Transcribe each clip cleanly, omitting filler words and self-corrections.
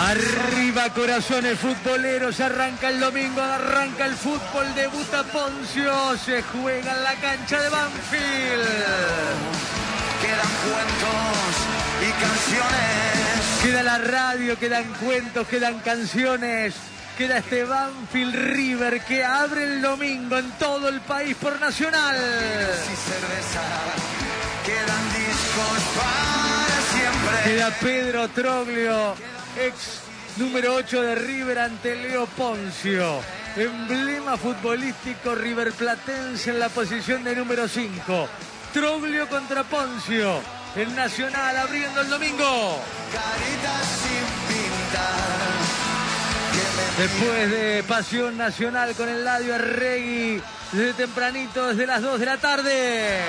Arriba, corazones futboleros, arranca el domingo, arranca el fútbol, debuta Poncio, se juega en la cancha de Banfield. Quedan cuentos y canciones. Queda la radio, quedan cuentos, quedan canciones. Queda este Banfield River que abre el domingo en todo el país por Nacional. Y cerveza, quedan discos para siempre. Queda Pedro Troglio, ex número 8 de River ante Leo Poncio. Emblema futbolístico riverplatense en la posición de número 5. Troglio contra Poncio. El Nacional abriendo el domingo. Caritas sin pintar. Después de Pasión Nacional con el Eladio Arregui, desde tempranito, desde las 2 de la tarde.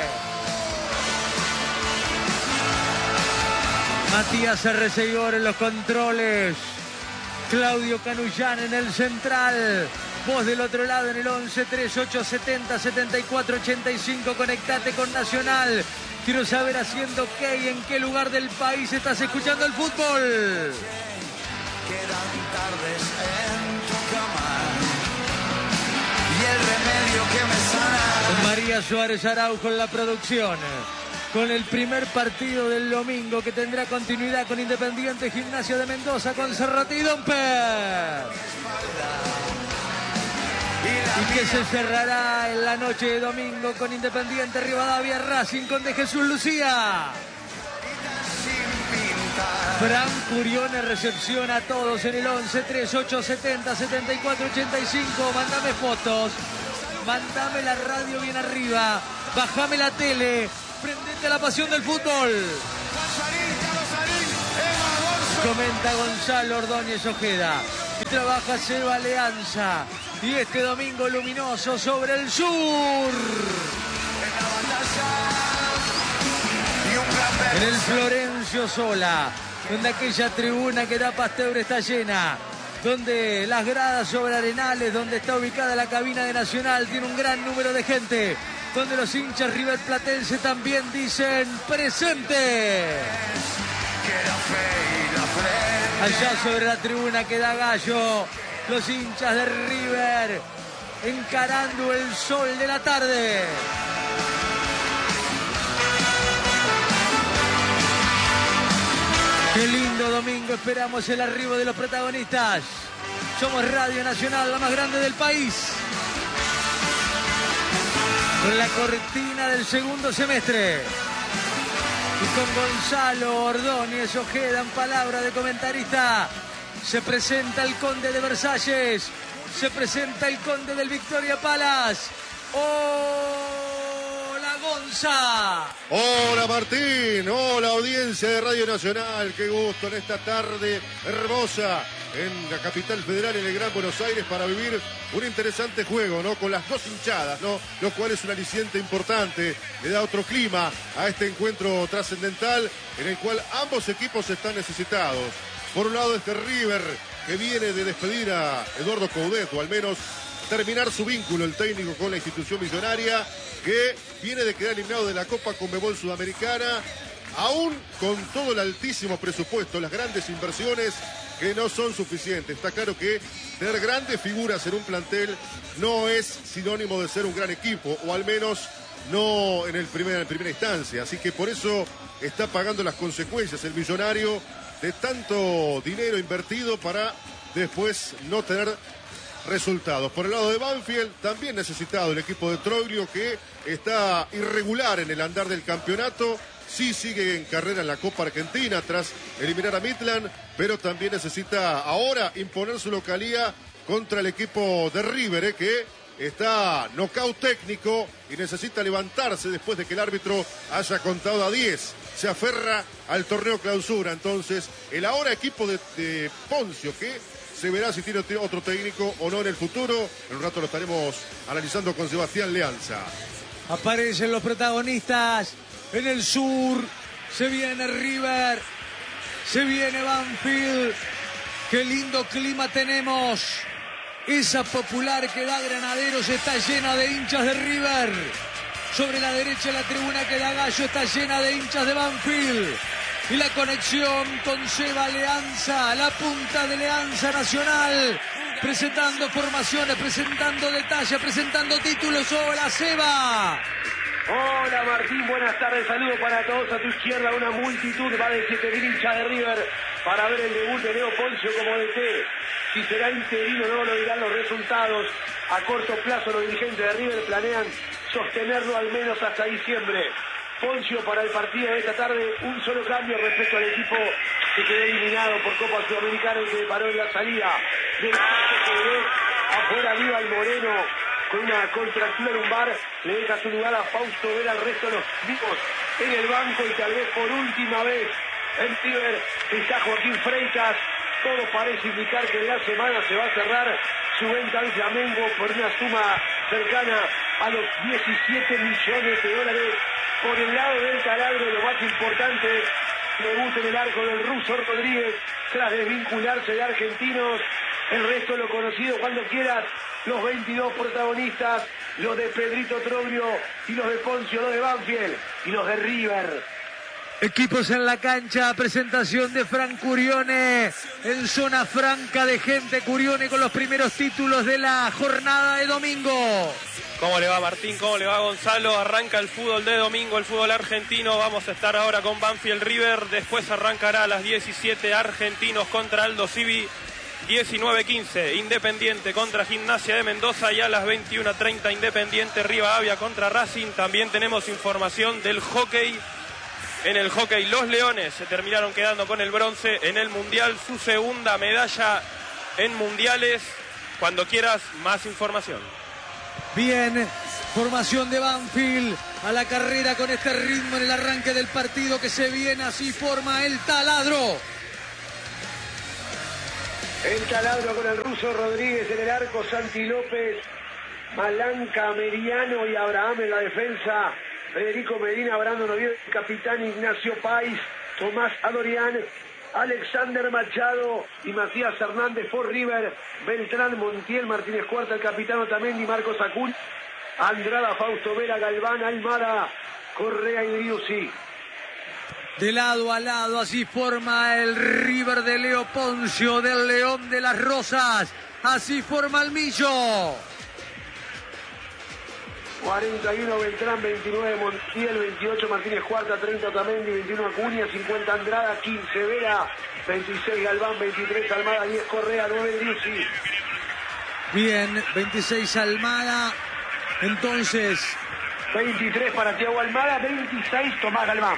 Matías Arrecegor en los controles. Claudio Canullán en el central. Vos del otro lado en el 11 3870 7485. Conectate con Nacional. Quiero saber haciendo qué y en qué lugar del país estás escuchando el fútbol. Quedan tardes en tu cama y el remedio que me sana. Con María Suárez Araujo en la producción. Con el primer partido del domingo que tendrá continuidad con Independiente Gimnasia de Mendoza con Cerrati y Domper. Y que se cerrará en la noche de domingo con Independiente Rivadavia Racing con De Jesús Lucía. Fran Curione recepciona a todos en el 11 3870 7485. Mándame fotos, mándame la radio bien arriba, bájame la tele, prendete a la pasión del fútbol. Comenta Gonzalo Ordóñez Ojeda y trabaja Seba Alianza. Y este domingo luminoso sobre el sur. En el Florencio Sola, donde aquella tribuna que da Pasteur está llena, donde las gradas sobre Arenales, donde está ubicada la cabina de Nacional, tiene un gran número de gente, donde los hinchas riverplatenses también dicen presente. Allá sobre la tribuna que da Gallo, los hinchas de River encarando el sol de la tarde. Qué lindo domingo, esperamos el arribo de los protagonistas. Somos Radio Nacional, la más grande del país. Con la cortina del segundo semestre. Y con Gonzalo Ordóñez Ojeda en palabra de comentarista. Se presenta el Conde de Versalles. Se presenta el Conde del Victoria Palace. ¡Hola, Gonza! Hola, Martín. Hola, audiencia de Radio Nacional. Qué gusto en esta tarde hermosa en la capital federal, en el Gran Buenos Aires, para vivir un interesante juego, ¿no? Con las dos hinchadas, ¿no? Lo cual es un aliciente importante. Le da otro clima a este encuentro trascendental en el cual ambos equipos están necesitados. Por un lado, este River que viene de despedir a Eduardo Coudet, o al menos terminar su vínculo, el técnico, con la institución millonaria, que viene de quedar eliminado de la Copa Conmebol Sudamericana, aún con todo el altísimo presupuesto, las grandes inversiones que no son suficientes. Está claro que tener grandes figuras en un plantel no es sinónimo de ser un gran equipo, o al menos no en primera instancia. Así que por eso está pagando las consecuencias el millonario de tanto dinero invertido para después no tener resultados. Por el lado de Banfield, también necesitado el equipo de Troglio, que está irregular en el andar del campeonato. Sí sigue en carrera en la Copa Argentina tras eliminar a Midland, pero también necesita ahora imponer su localía contra el equipo de River, que está nocaut técnico y necesita levantarse después de que el árbitro haya contado a 10. Se aferra al torneo clausura. Entonces, el ahora equipo de Poncio, que se verá si tiene otro técnico o no en el futuro. En un rato lo estaremos analizando con Sebastián Leanza. Aparecen los protagonistas en el sur. Se viene River, se viene Banfield. Qué lindo clima tenemos. Esa popular que da Granaderos está llena de hinchas de River. Sobre la derecha la tribuna que da Gallo está llena de hinchas de Banfield. Y la conexión con Seba Leanza, la punta de Leanza Nacional, presentando formaciones, presentando detalles, presentando títulos. Hola, Seba. Hola Martín, buenas tardes, saludos para todos. A tu izquierda una multitud, más de 7.000 hinchas de River para ver el debut de Leo Poncio como DT. Si será interino no lo dirán los resultados. A corto plazo los dirigentes de River planean sostenerlo al menos hasta diciembre. Poncio para el partido de esta tarde, un solo cambio respecto al equipo que quedó eliminado por Copa Sudamericana y que paró en la salida. Del afuera Aníbal Moreno con una contractura lumbar, le deja su lugar a Fausto Vera, al resto de los vivos en el banco y tal vez por última vez en River está Joaquín Freitas. Todo parece indicar que en la semana se va a cerrar su venta al Flamengo por una suma cercana a los 17 millones de dólares. Por el lado del taladro, lo más importante, debut en el arco del ruso Rodríguez tras desvincularse de Argentinos. El resto lo conocido cuando quieras, los 22 protagonistas, los de Pedrito Troglio y los de Poncio, los de Banfield y los de River. Equipos en la cancha, presentación de Fran Curione en zona franca de gente. Curione con los primeros títulos de la jornada de domingo. ¿Cómo le va Martín? ¿Cómo le va Gonzalo? Arranca el fútbol de domingo, el fútbol argentino. Vamos a estar ahora con Banfield River. Después arrancará a las 17 Argentinos contra Aldo Civi. 19:15 Independiente contra Gimnasia de Mendoza y a las 21:30 Independiente Rivadavia contra Racing. También tenemos información del hockey. En el hockey los Leones se terminaron quedando con el bronce en el Mundial, su segunda medalla en mundiales. Cuando quieras, más información. Bien, formación de Banfield a la carrera con este ritmo en el arranque del partido que se viene, así forma el taladro. El taladro con el ruso Rodríguez en el arco, Santi López, Malanca, Meriano y Abraham en la defensa. Federico Medina, Brandon Oviedo, capitán Ignacio Pais, Tomás Adorián, Alexander Machado y Matías Hernández por River. Beltrán, Montiel, Martínez Cuarta, el capitán Otamendi, Marcos Acul, Andrada, Fausto Vera, Galván, Almada, Correa y Driussi. De lado a lado, así forma el River de Leo Poncio, del León de las Rosas. Así forma el Millo. 41 Beltrán, 29 Montiel, 28 Martínez Cuarta, 30 Otamendi, 21 Acuña, 50 Andrada, 15 Vera, 26 Galván, 23 Almada, 10 Correa, 9 Driussi. Bien, 26 Almada. Entonces, 23 para Thiago Almada, 26 Tomás Galván.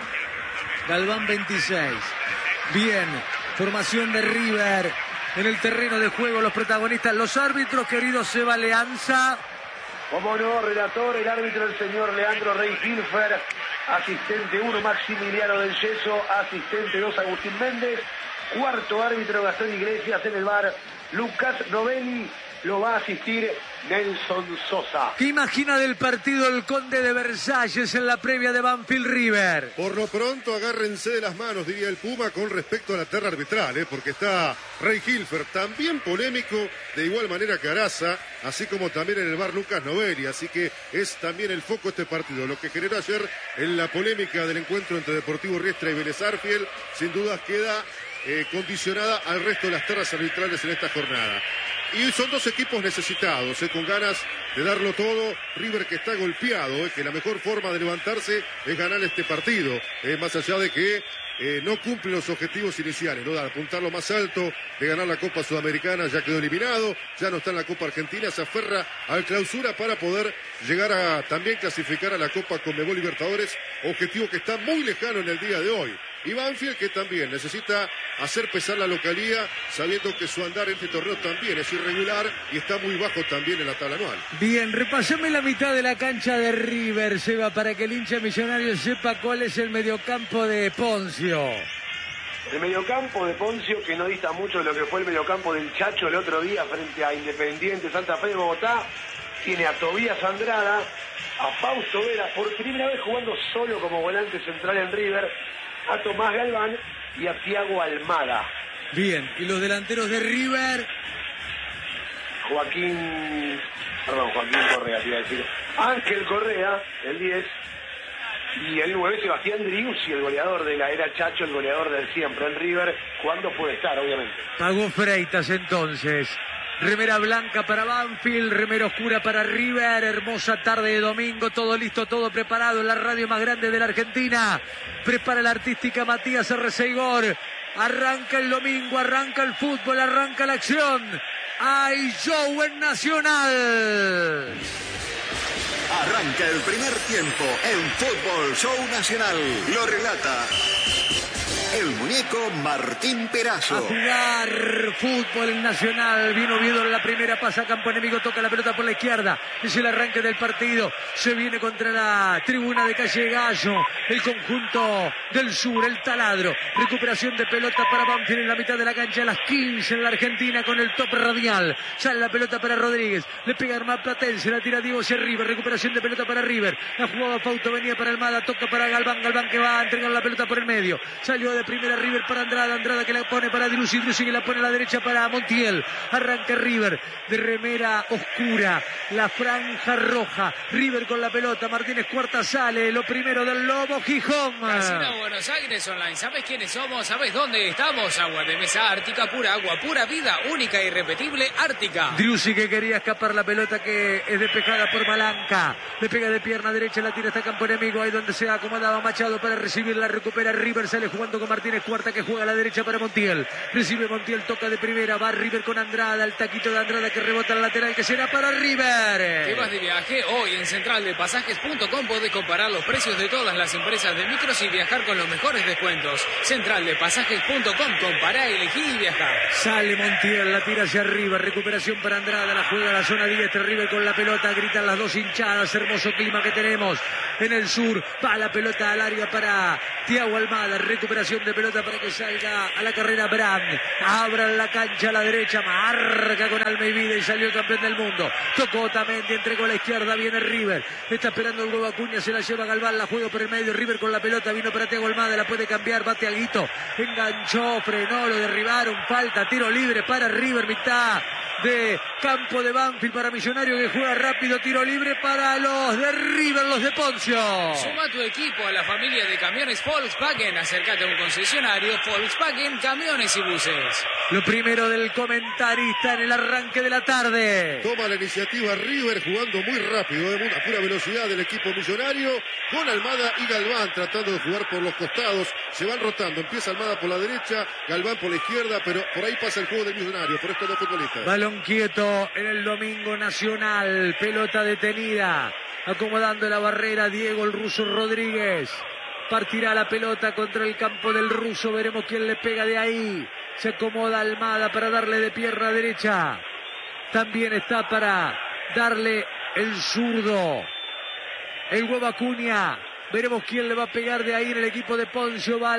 Galván 26. Bien, formación de River en el terreno de juego, los protagonistas, los árbitros, querido Seba Leanza. Como no, relator, el árbitro, el señor Leandro Rey Hilfer, asistente 1 Maximiliano del Yeso, asistente 2 Agustín Méndez, cuarto árbitro Gastón Iglesias en el VAR, Lucas Novelli, lo va a asistir Nelson Sosa. ¿Qué imagina del partido el Conde de Versalles en la previa de Banfield River? Por lo pronto agárrense de las manos, diría el Puma, con respecto a la terna arbitral, porque está Rey Hilfer, también polémico, de igual manera que Araza, así como también en el VAR Lucas Novelli, así que es también el foco este partido. Lo que generó ayer en la polémica del encuentro entre Deportivo Riestra y Vélez Arfiel, sin dudas queda condicionada al resto de las ternas arbitrales en esta jornada. Y son dos equipos necesitados, con ganas de darlo todo. River que está golpeado, que la mejor forma de levantarse es ganar este partido, más allá de que no cumple los objetivos iniciales, ¿no? De apuntar lo más alto, de ganar la Copa Sudamericana, ya quedó eliminado, ya no está en la Copa Argentina, se aferra al clausura para poder llegar a también clasificar a la Copa Conmebol Libertadores, objetivo que está muy lejano en el día de hoy. Y Banfield que también necesita hacer pesar la localía, sabiendo que su andar en este torneo también es irregular y está muy bajo también en la tabla anual. Bien, repasame la mitad de la cancha de River, Seba, para que el hincha millonario sepa cuál es el mediocampo de Poncio. El mediocampo de Poncio, que no dista mucho de lo que fue el mediocampo del Chacho el otro día frente a Independiente Santa Fe de Bogotá, tiene a Tobías Andrada, a Fausto Vera, por primera vez jugando solo como volante central en River, a Tomás Galván y a Thiago Almada. Bien, y los delanteros de River. Joaquín Correa, te iba a decir. Ángel Correa, el 10. Y el 9, Sebastián Driussi, el goleador de la era Chacho, el goleador del siempre en River, cuando puede estar, obviamente. Pagó Freitas entonces. Remera blanca para Banfield, remera oscura para River. Hermosa tarde de domingo, todo listo, todo preparado en la radio más grande de la Argentina. Prepara la artística Matías Arcegor. Arranca el domingo, arranca el fútbol, arranca la acción. ¡Hay show en Nacional! Arranca el primer tiempo en Fútbol Show Nacional. Lo relata el muñeco Martín Perazo. A jugar fútbol en Nacional. Vino Oviedo en la primera, pasa a campo enemigo, toca la pelota por la izquierda. Es el arranque del partido. Se viene contra la tribuna de Calle Gallo. El conjunto del sur, el taladro. Recuperación de pelota para Banfield en la mitad de la cancha. A las 15 en la Argentina con el top radial. Sale la pelota para Rodríguez. Le pega Armad Platense. La tira Diego hacia River. Recuperación de pelota para River. La jugaba Fausto, venía para Almada. Toca para Galván. Galván que va a entregar la pelota por el medio. Salió de primera River para Andrada. Andrada que la pone para Driussi. Driussi que la pone a la derecha para Montiel. Arranca River de remera oscura. La franja roja. River con la pelota. Martínez Cuarta sale. Lo primero del Lobo Gijón. Casino Buenos Aires Online. ¿Sabes quiénes somos? ¿Sabes dónde estamos? Agua de mesa Ártica, pura agua, pura vida, única e irrepetible, Ártica. Driussi que quería escapar la pelota que es despejada por Malanca. Le pega de pierna derecha, la tira hasta campo enemigo. Ahí donde se acomodaba Machado para recibirla. Recupera River. Sale jugando con Martínez Cuarta que juega a la derecha para Montiel. Recibe Montiel, toca de primera. Va River con Andrada. El taquito de Andrada que rebota al lateral que será para River. ¿Qué vas de viaje? Hoy en centraldepasajes.com podés comparar los precios de todas las empresas de micros y viajar con los mejores descuentos. Centraldepasajes.com, compará, elegí y viajá. Sale Montiel, la tira hacia River. Recuperación para Andrada, la juega a la zona 10. River con la pelota, gritan las dos hinchadas. Hermoso clima que tenemos en el sur. Va la pelota al área para Thiago Almada. Recuperación de pelota para que salga a la carrera Brand. Abran la cancha a la derecha. Marca con alma y vida y salió el campeón del mundo. Tocó Otamendi, entregó a la izquierda. Viene River. Está esperando el huevo Acuña. Se la lleva Galván. La juega por el medio. River con la pelota. Vino para Thiago Almada. La puede cambiar. Bate Aguito. Enganchó. Frenó. Lo derribaron. Falta. Tiro libre para River. Mitad de campo de Banfield para Millonario que juega rápido. Tiro libre para los de River, los de Poncio. Suma tu equipo a la familia de camiones Volkswagen. Acércate a un concesionario Volkswagen, camiones y buses. Lo primero del comentarista en el arranque de la tarde. Toma la iniciativa River jugando muy rápido, a pura velocidad del equipo Millonario, con Almada y Galván tratando de jugar por los costados. Se van rotando, empieza Almada por la derecha, Galván por la izquierda, pero por ahí pasa el juego del Millonario, por estos dos futbolistas. Balón quieto en el domingo nacional, pelota detenida, acomodando la barrera Diego el Ruso Rodríguez. Partirá la pelota contra el campo del Ruso, veremos quién le pega de ahí. Se acomoda Almada para darle de pierna derecha. También está para darle el zurdo. El huevo Acuña. Veremos quién le va a pegar de ahí en el equipo de Poncio. Va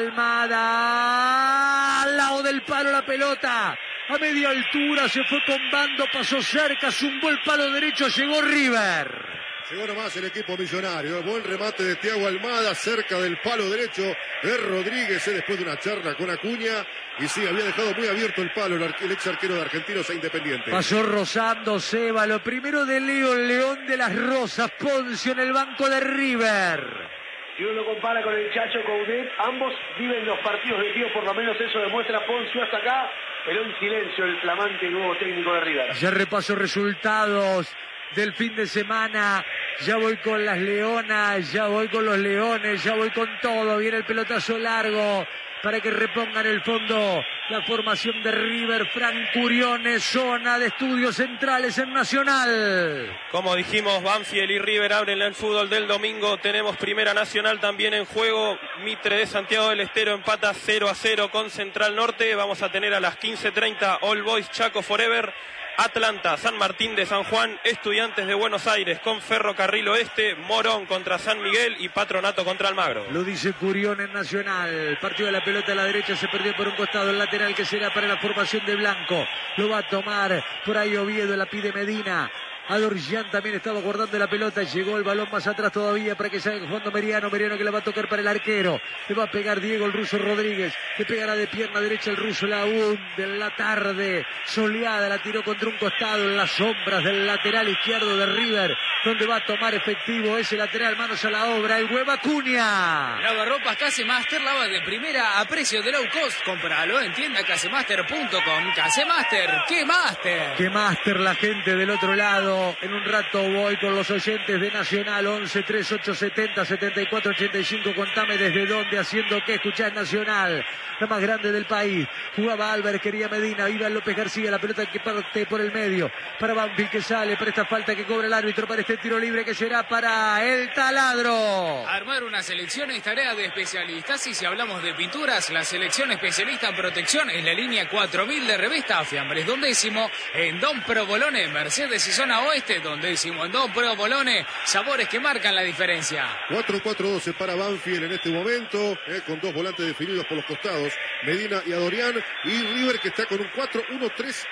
Almada. Al lado del palo la pelota. A media altura se fue con Bando, pasó cerca, zumbó el palo derecho, llegó River. Llegó nomás el equipo Millonario. El buen remate de Thiago Almada cerca del palo derecho de Rodríguez después de una charla con Acuña. Y sí, había dejado muy abierto el palo el ex arquero de Argentinos e Independiente. Pasó rozando Seba. Lo primero de León de las Rosas. Poncio en el banco de River. Si uno lo compara con el Chacho Coudet, ambos viven los partidos de tío, por lo menos eso demuestra Poncio hasta acá, pero en silencio el flamante nuevo técnico de River. Ya repaso resultados del fin de semana, ya voy con las Leonas, ya voy con los Leones, ya voy con todo, viene el pelotazo largo para que repongan el fondo la formación de River. Fran Curiones, zona de estudios centrales en Nacional. Como dijimos, Banfield y River abren el fútbol del domingo. Tenemos Primera Nacional también en juego. Mitre de Santiago del Estero empata 0-0 con Central Norte. Vamos a tener a las 15:30 All Boys Chaco Forever. Atlanta, San Martín de San Juan, Estudiantes de Buenos Aires con Ferrocarril Oeste, Morón contra San Miguel y Patronato contra Almagro. Lo dice Curión en Nacional. Partido de la pelota a la derecha, se perdió por un costado el lateral que será para la formación de Blanco. Lo va a tomar por ahí Oviedo, la pide Medina. Adorjan también estaba guardando la pelota. Llegó el balón más atrás todavía para que salga el fondo Meriano. Meriano que la va a tocar para el arquero. Le va a pegar Diego el ruso Rodríguez. Le pegará de pierna derecha el ruso. La hunde en la tarde soleada. La tiró contra un costado en las sombras del lateral izquierdo de River, donde va a tomar efectivo ese lateral. Manos a la obra. El Hueva Acuña. Lavarropas Casemaster, lava de primera a precio de low cost. Compralo en tienda casemaster.com. Casemaster, ¡qué máster! ¡Qué máster la gente del otro lado! En un rato voy con los oyentes de Nacional. 11 3870 7485. Contame desde dónde, haciendo qué. Escuchás Nacional, la más grande del país. Jugaba Álvarez, quería Medina, iba López García, la pelota que parte por el medio para Banfield, que sale para esta falta que cobra el árbitro, para este tiro libre que será para el Taladro. Armar una selección es tarea de especialistas, y si hablamos de pinturas, la selección especialista en protección es la línea 4000 de Revista Fiambres. 2º en Don Provolone, Mercedes y zona oeste. 2º en Don Provolone, sabores que marcan la diferencia. 4-4-2 para Banfield en este momento, con dos volantes definidos por los costados, Medina y Adorián, y River que está con un 4-1-3-2.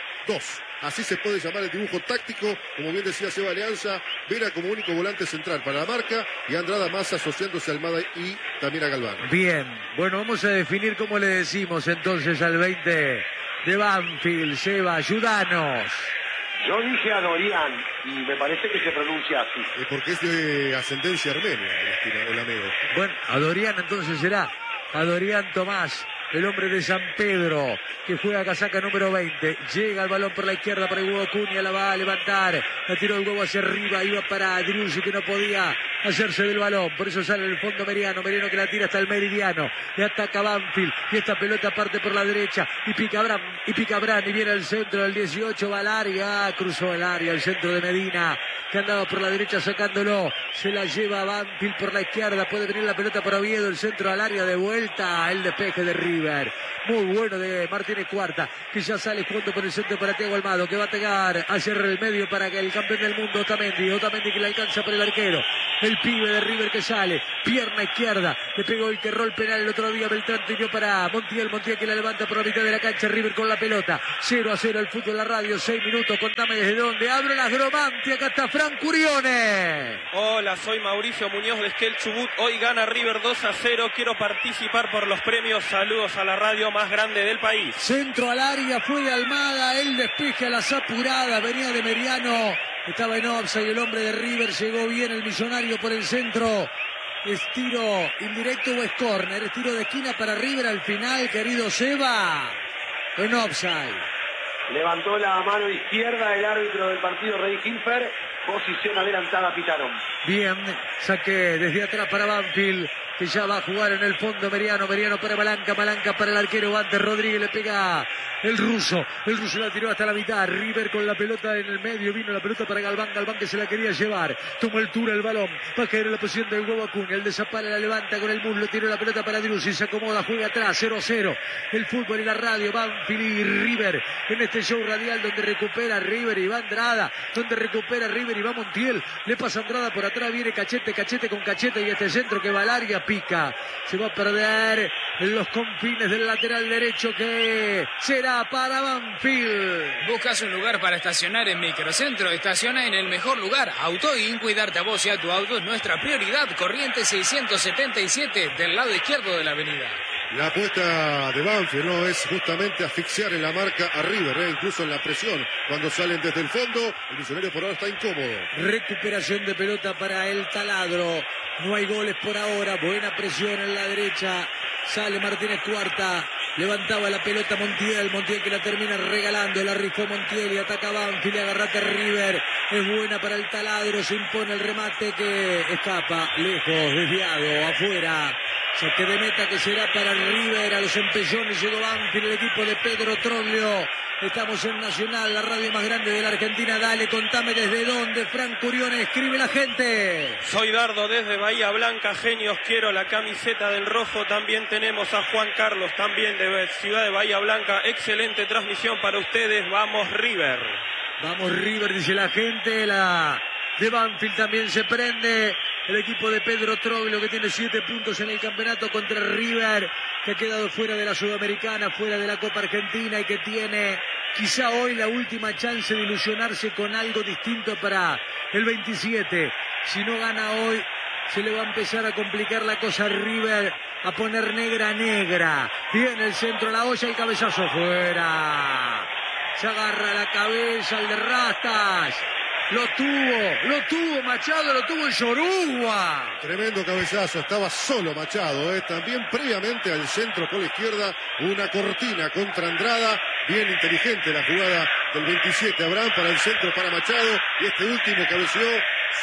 Así se puede llamar el dibujo táctico, como bien decía Seba Alianza. Vera como único volante central para la marca, y Andrada más asociándose a Almada y también a Galván. Bien, bueno, vamos a definir cómo le decimos entonces al 20 de Banfield. Seba, ayúdanos. Yo dije Adorián y me parece que se pronuncia así. Porque es de ascendencia armenia, el amigo. Bueno, Adorián entonces será Adorián Tomás, el hombre de San Pedro, que juega casaca número 20. Llega el balón por la izquierda para Hugo Acuña, la va a levantar. La tiró el huevo hacia arriba, iba para Driussi, que no podía hacerse del balón. Por eso sale el fondo Meriano. Meriano que la tira hasta el meridiano. Le ataca Banfield, y esta pelota parte por la derecha. Y pica Bran, y viene el centro del 18, va al área. Cruzó el área, el centro de Medina, que andaba por la derecha sacándolo. Se la lleva Banfield por la izquierda. Puede venir la pelota para Oviedo, el centro al área de vuelta. El despeje de River. Muy bueno de Martínez Cuarta, que ya sale jugando por el centro para Thiago Almado, que va a pegar hacia el medio para que el campeón del mundo Otamendi que le alcanza por el arquero. El pibe de River que sale, pierna izquierda, le pegó el que erró el penal el otro día. Beltrán tiró para Montiel que la levanta por la mitad de la cancha. River con la pelota, 0-0 el fútbol, la radio, 6 minutos. Contame desde dónde. Abre la Gromanti, acá está Fran Curione. Hola, soy Mauricio Muñoz de Esquel Chubut. Hoy gana River 2-0. Quiero participar por los premios. Saludos a la radio más grande del país. Centro al área, fue de Almada, el despeje a las apuradas, venía de Meriano, estaba en offside el hombre de River. Llegó bien el millonario por el centro. ¿Es tiro indirecto o es córner? Es tiro de esquina para River al final, querido Seba. En offside. Levantó la mano izquierda el árbitro del partido, Rey Hilfer. Posición adelantada, pitaron. Bien, saque desde atrás para Banfield, que ya va a jugar en el fondo Meriano para Malanca para el arquero Bante Rodríguez, le pega el ruso la tiró hasta la mitad. River con la pelota en el medio, vino la pelota para Galván que se la quería llevar, tomó altura el balón, va a caer en la posición del Huevo Acuña, el de Zapala la levanta con el muslo, tiró la pelota para Driussi, se acomoda, juega atrás, 0-0, el fútbol y la radio, Banfield y River, en este show radial donde recupera River y va Andrada, donde recupera River y va Montiel, le pasa Andrada por atrás, viene cachete con cachete, y este centro que va al área, pica, se va a perder en los confines del lateral derecho, que será para Banfield. ¿Buscas un lugar para estacionar en Microcentro? Estaciona en el mejor lugar. Autoin, cuidarte a vos y a tu auto es nuestra prioridad. Corriente 677, del lado izquierdo de la avenida. La apuesta de Banfield no es justamente asfixiar en la marca a River, incluso en la presión. Cuando salen desde el fondo, el millonario por ahora está incómodo. Recuperación de pelota para el Taladro. No hay goles por ahora. Buena presión en la derecha. Sale Martínez Cuarta. Levantaba la pelota Montiel que la termina regalando, la rifó Montiel y ataca Banfield, agarrate River, es buena para el Taladro, se impone el remate que escapa, lejos, desviado, afuera, saque de meta que será para River, a los empellones llegó Banfield, el equipo de Pedro Troglio. Estamos en Nacional, la radio más grande de la Argentina. Dale, contame desde dónde. Fran Curione, escribe la gente. Soy Dardo desde Bahía Blanca. Genios, quiero la camiseta del rojo. También tenemos a Juan Carlos, también de Ciudad de Bahía Blanca. Excelente transmisión para ustedes. Vamos River. Vamos River, dice la gente. La de Banfield también se prende. El equipo de Pedro Troglio, que tiene 7 puntos en el campeonato contra River, que ha quedado fuera de la Sudamericana, fuera de la Copa Argentina y que tiene Quizá hoy la última chance de ilusionarse con algo distinto para el 27. Si no gana hoy, se le va a empezar a complicar la cosa a River, a poner negra. Viene el centro, la olla, el cabezazo fuera. Se agarra la cabeza el de Rastas. Lo tuvo Machado, lo tuvo el Yoruba. Tremendo cabezazo, estaba solo Machado, También previamente al centro por la izquierda, una cortina contra Andrada. Bien inteligente la jugada del 27, Abraham para el centro para Machado. Y este último cabeceó, su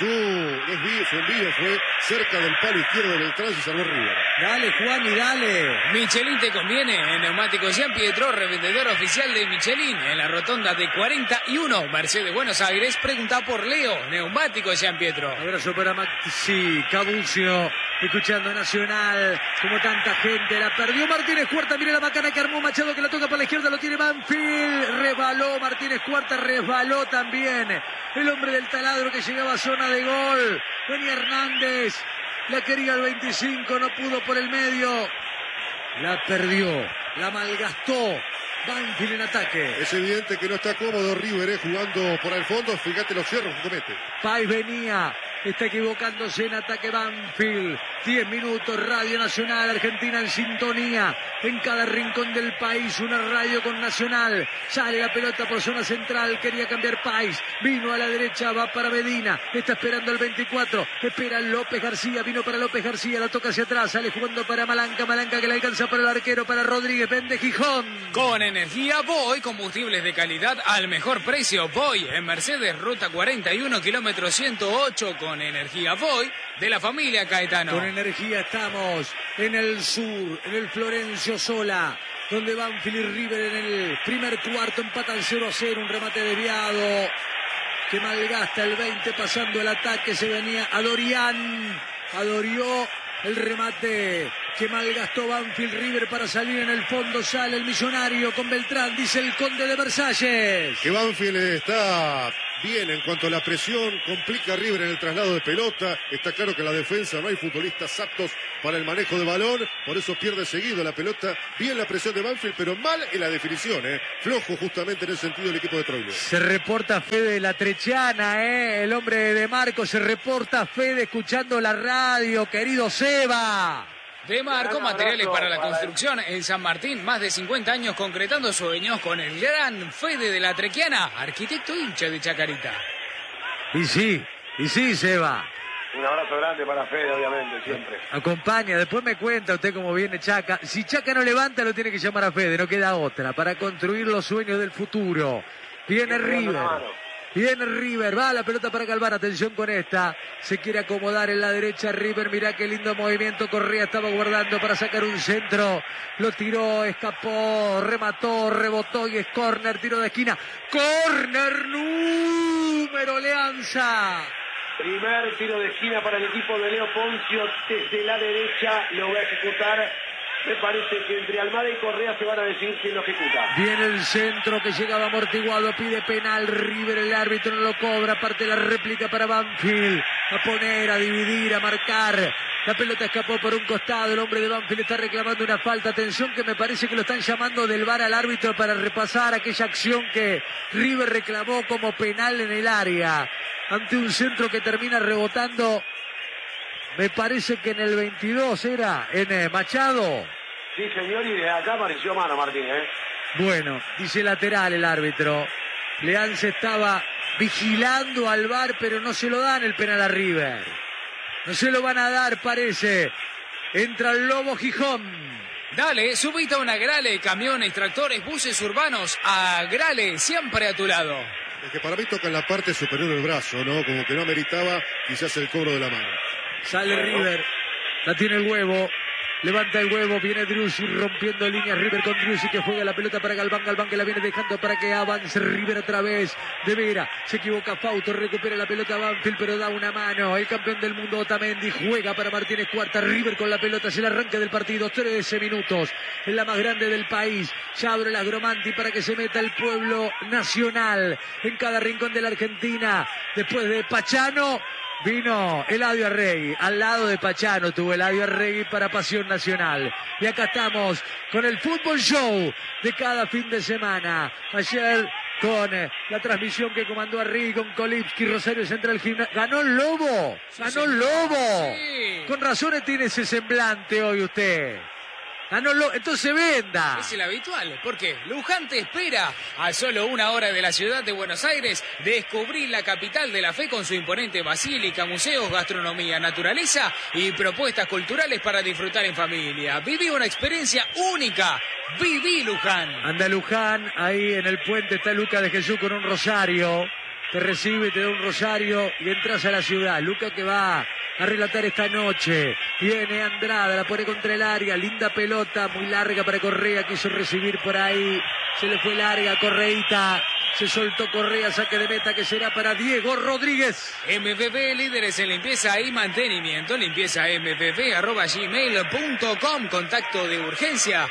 envío fue cerca del palo izquierdo de Beltrán y salvó River. Dale, Juan, y dale. Michelin te conviene. En Neumáticos Jean Pietro, revendedor oficial de Michelin. En la rotonda de 41, Mercedes Buenos Aires. Pregunta por Leo. Neumáticos Jean Pietro. Abrazo para Maxi Cabucio. Escuchando Nacional. Como tanta gente. La perdió Martínez Cuarta. Mire la macana que armó Machado, que la toca para la izquierda. Lo tiene Banfield. Resbaló Martínez Cuarta. Resbaló también el hombre del taladro que llegaba a zona de gol. Venía Hernández. La quería el 25, no pudo por el medio. La perdió, la malgastó. Banfield en ataque. Es evidente que no está cómodo River, jugando por el fondo. Fíjate los cierros que comete. Pais venía, está equivocándose en ataque Banfield. 10 minutos, Radio Nacional, Argentina en sintonía. En cada rincón del país, una radio con Nacional. Sale la pelota por zona central, quería cambiar Pais. Vino a la derecha, va para Medina. Está esperando el 24. Espera López García, vino para López García. La toca hacia atrás, sale jugando para Malanca. Malanca que le alcanza para el arquero, para Rodríguez. Vende Gijón. Con energía Voy, combustibles de calidad al mejor precio. Voy en Mercedes, ruta 41, kilómetro 108. Con energía Voy de la familia Caetano. Con energía estamos en el sur, en el Florencio Sola, donde Banfield y River en el primer cuarto empatan 0-0, un remate desviado que malgasta el 20 pasando el ataque. Se venía a Dorian, adorió el remate que malgastó Banfield. River para salir en el fondo, sale el millonario con Beltrán, dice el Conde de Versalles. Que Banfield está bien en cuanto a la presión, complica a River en el traslado de pelota. Está claro que en la defensa no hay futbolistas aptos para el manejo de balón, por eso pierde seguido la pelota. Bien la presión de Banfield, pero mal en la definición, flojo justamente en ese sentido el equipo de Troilo. Se reporta Fede La Trechiana, el hombre de Marco, se reporta Fede escuchando la radio, querido Seba. De Marco, materiales para la construcción en San Martín, más de 50 años concretando sueños con el gran Fede de La Trequiana, arquitecto hincha de Chacarita. Y sí, Seba. Un abrazo grande para Fede, obviamente, siempre. Acompaña, después me cuenta usted cómo viene Chaca. Si Chaca no levanta, lo tiene que llamar a Fede, no queda otra, para construir los sueños del futuro. Viene River, va la pelota para Galván, atención con esta, se quiere acomodar en la derecha River, mirá qué lindo movimiento, Correa estaba guardando para sacar un centro, lo tiró, escapó, remató, rebotó y es córner, tiro de esquina, córner número Leanza. Primer tiro de esquina para el equipo de Leo Poncio, desde la derecha lo va a ejecutar. Me parece que entre Almada y Correa se van a decidir quién lo ejecuta. Viene el centro que llegaba amortiguado, pide penal River, el árbitro no lo cobra, parte la réplica para Banfield, a poner, a dividir, a marcar. La pelota escapó por un costado, el hombre de Banfield está reclamando una falta. Atención que me parece que lo están llamando del VAR al árbitro para repasar aquella acción que River reclamó como penal en el área, ante un centro que termina rebotando. Me parece que en el 22 era, en Machado. Sí, señor, y de acá apareció mano, Martín, Bueno, dice lateral el árbitro. Leanza estaba vigilando al VAR, pero no se lo dan el penal a River. No se lo van a dar, parece. Entra el Lobo Gijón. Dale, subite a una Grale, camiones, tractores, buses urbanos. A Grale, siempre a tu lado. Es que para mí toca en la parte superior del brazo, ¿no? Como que no ameritaba quizás el cobro de la mano. Sale River, la tiene el Huevo, levanta el Huevo, viene Driussi rompiendo líneas, River con Driussi que juega la pelota para Galván, Galván que la viene dejando para que avance River otra vez, de Vera, se equivoca Fausto, recupera la pelota Banfield pero da una mano, el campeón del mundo Otamendi juega para Martínez Cuarta, River con la pelota, es el arranque del partido, 13 minutos, en la más grande del país, ya abre la Gromanti para que se meta el pueblo nacional, en cada rincón de la Argentina, después de Pachano, Vino Eladio Arregui, al lado de Pachano tuvo Eladio Arregui para Pasión Nacional. Y acá estamos con el Fútbol Show de cada fin de semana. Ayer con la transmisión que comandó Arregui con Kolipski, Rosario Central Gimnasia. ¡Ganó el Lobo! ¡Ganó el Lobo! Sí. Con razones tiene ese semblante hoy usted. Ganó el Lobo, entonces venda. Es el habitual, porque Luján te espera a solo 1 hora de la ciudad de Buenos Aires. Descubrí la capital de la fe con su imponente basílica, museos, gastronomía, naturaleza y propuestas culturales para disfrutar en familia. Viví una experiencia única. Viví Luján. Anda Luján, ahí en el puente está Luca de Jesús con un rosario. Te recibe, te da un rosario y entras a la ciudad. Luca que va a relatar esta noche. Viene Andrada, la pone contra el área. Linda pelota, muy larga para Correa. Quiso recibir por ahí. Se le fue larga, Correita. Se soltó Correa, saque de meta que será para Diego Rodríguez. MVV, líderes en limpieza y mantenimiento. Limpieza mvv@gmail.com. Contacto de urgencia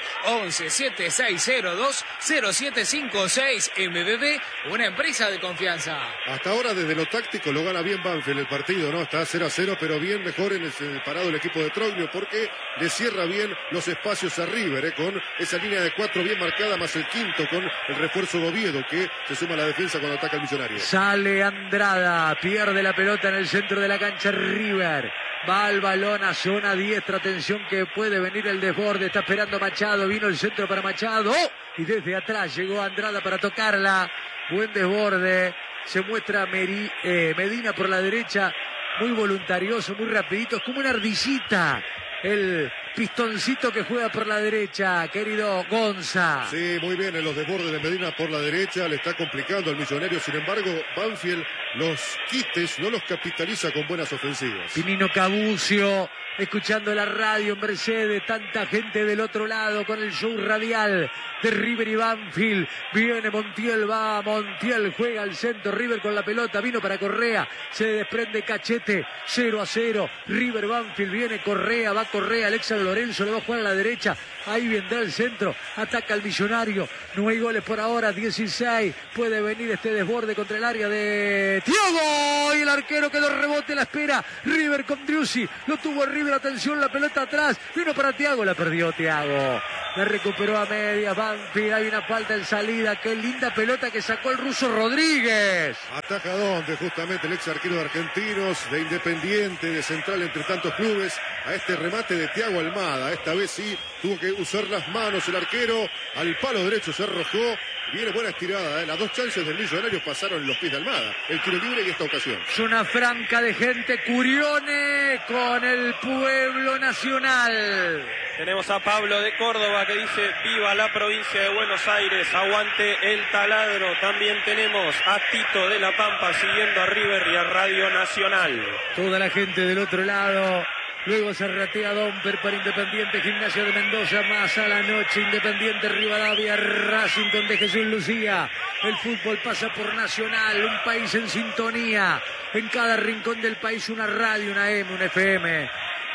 1176020756. MVV, una empresa de confianza. Hasta ahora, desde lo táctico, lo gana bien Banfield el partido, ¿no? Está 0-0, pero bien mejor en el parado el equipo de Troglio, porque le cierra bien los espacios a River, con esa línea de 4 bien marcada, más el quinto con el refuerzo de Oviedo, que se suma a la defensa cuando ataca el Millonario. Sale Andrada, pierde la pelota en el centro de la cancha River. Va al balón a zona diestra, atención que puede venir el desborde, está esperando Machado, vino el centro para Machado, y desde atrás llegó Andrada para tocarla, buen desborde, se muestra Medina por la derecha, muy voluntarioso, muy rapidito, es como una ardillita, el pistoncito que juega por la derecha, querido Gonza. Sí, muy bien en los desbordes de Medina por la derecha, le está complicando al Millonario, sin embargo, Banfield los quites no los capitaliza con buenas ofensivas. Pinino Cabucio, escuchando la radio en Mercedes, tanta gente del otro lado con el show radial de River y Banfield. Viene Montiel, va Montiel, juega al centro, River con la pelota, vino para Correa, se desprende Cachete, 0-0, River Banfield, viene Correa, va Correa, Alexa Lorenzo le va a jugar a la derecha, ahí vendrá el centro, ataca al Millonario, no hay goles por ahora, 16, puede venir este desborde contra el área de Thiago, y el arquero quedó rebote, la espera, River con Driussi, lo tuvo River, atención, la pelota atrás, vino para Thiago, la perdió Thiago, la recuperó a media, Banfield, hay una falta en salida, qué linda pelota que sacó el ruso Rodríguez. Ataca donde justamente el ex arquero de Argentinos, de Independiente, de Central entre tantos clubes, a este remate de Thiago Almada, esta vez sí tuvo que usar las manos el arquero, al palo derecho se arrojó, viene buena estirada, las dos chances del Millonario pasaron en los pies de Almada, el tiro libre y esta ocasión. Zona franca de gente, Curione con el pueblo nacional. Tenemos a Pablo de Córdoba que dice: viva la provincia de Buenos Aires, aguante el taladro. También tenemos a Tito de la Pampa siguiendo a River y a Radio Nacional. Toda la gente del otro lado. Luego se ratea Domper para Independiente, Gimnasia de Mendoza, más a la noche, Independiente Rivadavia, Racing de Jesús Lucía. El fútbol pasa por Nacional, un país en sintonía. En cada rincón del país una radio, una M, una FM,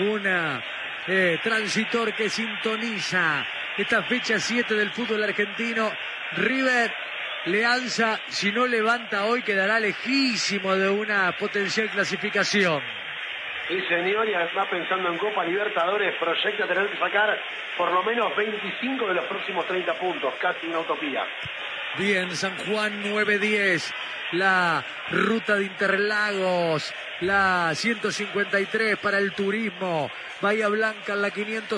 una transitor que sintoniza esta fecha 7 del fútbol argentino. River Leanza, si no levanta hoy, quedará lejísimo de una potencial clasificación. Sí, señor, y además pensando en Copa Libertadores, proyecta tener que sacar por lo menos 25 de los próximos 30 puntos, casi una utopía. Bien, San Juan 9-10, la ruta de Interlagos, la 153 para el turismo, Bahía Blanca en la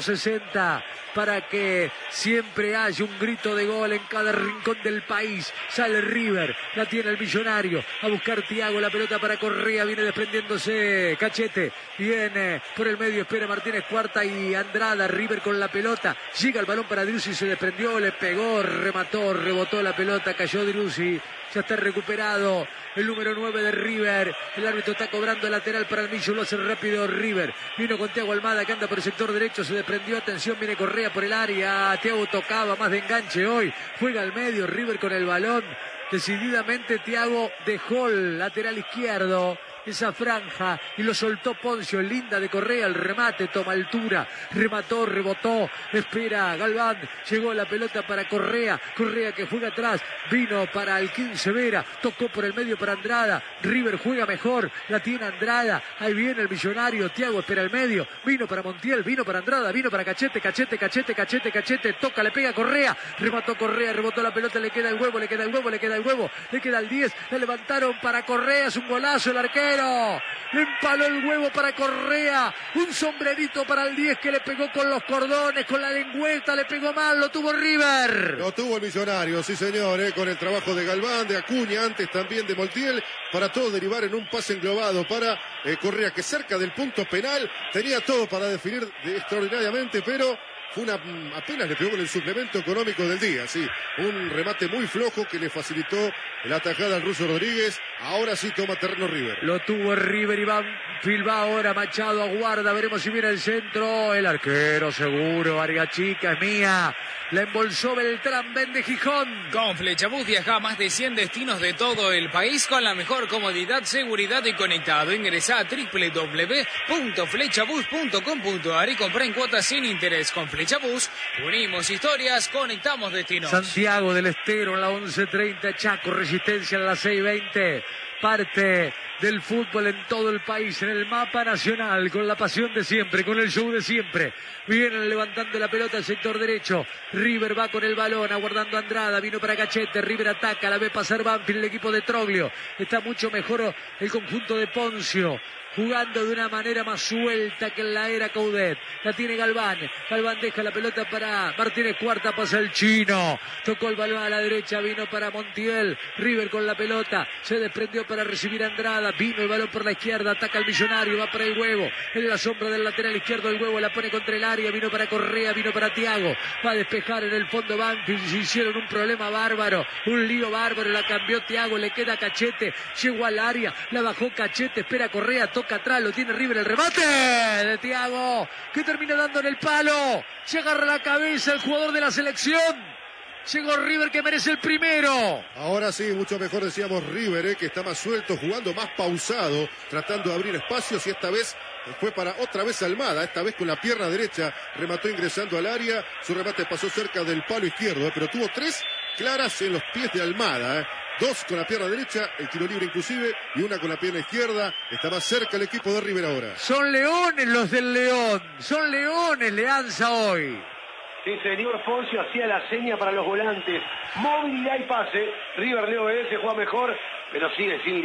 560, para que siempre haya un grito de gol en cada rincón del país. Sale River, la tiene el Millonario, a buscar Thiago, la pelota para Correa, viene desprendiéndose Cachete, viene por el medio, espera Martínez Cuarta y Andrada, River con la pelota, llega el balón para Driussi, se desprendió, le pegó, remató, rebotó la pelota, cayó Driussi, ya está recuperado el número 9 de River, el árbitro está cobrando el lateral para el Millo, lo hace rápido River, vino con Thiago Almada que anda por el sector derecho, se desprendió, atención, viene Correa por el área, Thiago tocaba, más de enganche hoy, juega al medio, River con el balón, decididamente Thiago dejó el lateral izquierdo, esa franja y lo soltó Poncio. Linda de Correa, el remate, toma altura, remató, rebotó, espera Galván, llegó la pelota para Correa, Correa que juega atrás, vino para Alquín Severa, tocó por el medio para Andrada, River juega mejor, la tiene Andrada, ahí viene el millonario, Thiago espera el medio, vino para Montiel, vino para Andrada, vino para Cachete, toca, le pega Correa, remató Correa, rebotó la pelota, le queda el huevo, le queda el 10, le levantaron para Correa, es un golazo el arquero, le empaló el huevo para Correa, un sombrerito para el 10 que le pegó con los cordones, con la lengüeta, le pegó mal, lo tuvo River. Lo tuvo el millonario, sí señor, con el trabajo de Galván, de Acuña, antes también de Montiel, para todo derivar en un pase englobado para Correa, que cerca del punto penal tenía todo para definir extraordinariamente, pero apenas le pegó en el suplemento económico del día, sí, un remate muy flojo que le facilitó la atajada al ruso Rodríguez. Ahora sí toma terreno River. Lo tuvo River y Banfield va ahora, Machado aguarda, veremos si viene el centro, el arquero seguro, Vargas Chica es mía, la embolsó Beltrán, vende Gijón. Con Flechabús viaja a más de 100 destinos de todo el país con la mejor comodidad, seguridad y conectado. Ingresá a www.flechabús.com.ar y comprá en cuotas sin interés. Con Flechabús unimos historias, conectamos destinos. Santiago del Estero en la 11:30, Chaco, Resistencia en la 6:20. Parte del fútbol en todo el país, en el mapa nacional, con la pasión de siempre, con el show de siempre. Vienen levantando la pelota al sector derecho. River va con el balón, aguardando a Andrada, vino para Cachete, River ataca, la ve pasar Banfield, el equipo de Troglio. Está mucho mejor el conjunto de Poncio, jugando de una manera más suelta que en la era Coudet. La tiene Galván. Galván deja la pelota para Martínez Cuarta, pasa el chino. Tocó el balón a la derecha, vino para Montiel. River con la pelota, se desprendió para recibir a Andrada. Vino el balón por la izquierda, ataca al millonario, va para el huevo. En la sombra del lateral izquierdo, el huevo la pone contra el área. Vino para Correa, vino para Thiago. Va a despejar en el fondo Banfield. Se hicieron un problema bárbaro, un lío bárbaro. La cambió Thiago, le queda Cachete. Llegó al área, la bajó Cachete, espera Correa, toca atrás, lo tiene River, el remate de Thiago, que termina dando en el palo, se agarra la cabeza el jugador de la selección. Llegó River, que merece el primero. Ahora sí, mucho mejor decíamos River, que está más suelto, jugando más pausado, tratando de abrir espacios, y esta vez fue para otra vez Almada, esta vez con la pierna derecha, remató ingresando al área, su remate pasó cerca del palo izquierdo, pero tuvo 3 claras en los pies de Almada, 2 con la pierna derecha, el tiro libre inclusive, y 1 con la pierna izquierda. Está más cerca el equipo de River ahora. Son leones los del León, son leones Leanza hoy. Sí, señor, Poncio hacía la seña para los volantes. Movilidad y pase. River le obedece, juega mejor, pero sigue sin